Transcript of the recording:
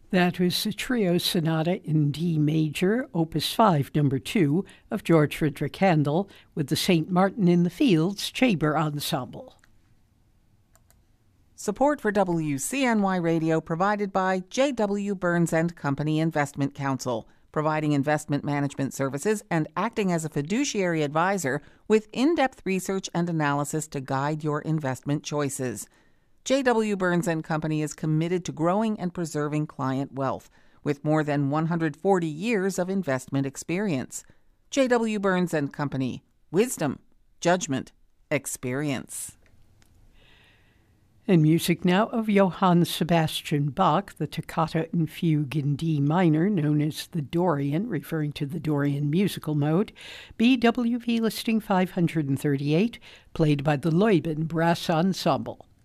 That was the trio sonata in D major, Opus 5, number 2, of George Frideric Handel, with the St. Martin in the Fields Chamber Ensemble. Support for WCNY Radio provided by J.W. Burns & Company Investment Counsel, providing investment management services and acting as a fiduciary advisor with in-depth research and analysis to guide your investment choices. J.W. Burns & Company is committed to growing and preserving client wealth with more than 140 years of investment experience. J.W. Burns & Company. Wisdom, judgment, experience. And music now of Johann Sebastian Bach, the Toccata and Fugue in D minor, known as the Dorian, referring to the Dorian musical mode, BWV listing 538, played by the Leuben Brass Ensemble.